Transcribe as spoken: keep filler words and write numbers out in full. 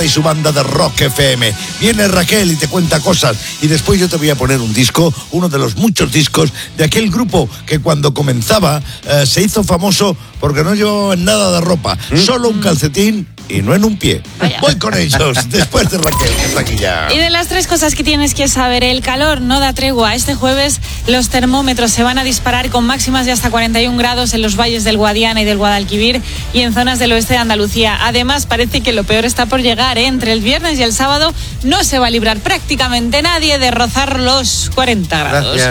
y su banda de Rock F M. Viene Raquel y te cuenta cosas y después yo te voy a poner un disco, uno de los muchos discos de aquel grupo que cuando comenzaba eh, se hizo famoso porque no llevaban nada de ropa, ¿Mm? solo un calcetín y no en un pie. Vaya. Voy con ellos después de Raquel, que está aquí ya. Y de las tres cosas que tienes que saber, el calor no da tregua. Este jueves los termómetros se van a disparar con máximas de hasta cuarenta y un grados en los valles del Guadiana y del Guadalquivir y en zonas del oeste de Andalucía. Además, parece que lo peor está por llegar, ¿eh? Entre el viernes y el sábado no se va a librar prácticamente nadie de rozar los cuarenta grados. Gracias.